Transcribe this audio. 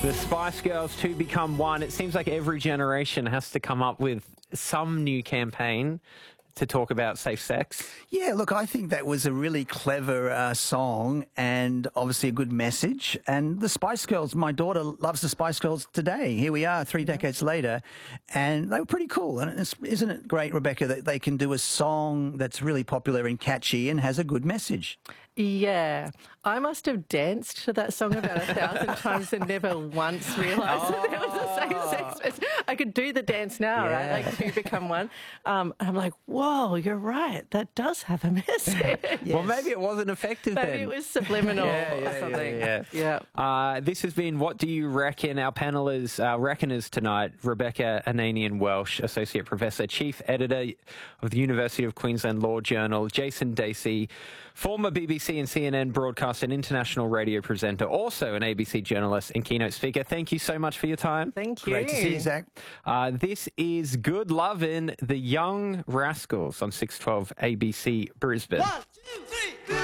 The Spice Girls to become one. It seems like every generation has to come up with some new campaign to talk about safe sex. Yeah, look, I think that was a really clever song and obviously a good message. And the Spice Girls, my daughter loves the Spice Girls today. Here we are 3 decades later, and they were pretty cool. And isn't it great, Rebecca, that they can do a song that's really popular and catchy and has a good message? Yeah, I must have danced to that song about 1,000 times and never once realised that there was a same-sex person. I could do the dance now, right? Like, to become one. I'm like, whoa, you're right. That does have a message. Yes. Well, maybe it wasn't effective then. Maybe it was subliminal or something. Yeah. This has been What Do You Reckon? Our panelists, reckoners tonight, Rebecca Ananian-Welsh, Associate Professor, Chief Editor of the University of Queensland Law Journal, Jason Dacey, former BBC and CNN broadcast and international radio presenter, also an ABC journalist and keynote speaker. Thank you so much for your time. Thank you. Great to see you, Zach. This is Good Lovin', the Young Rascals on 612 ABC Brisbane. 1, 2, 3, good.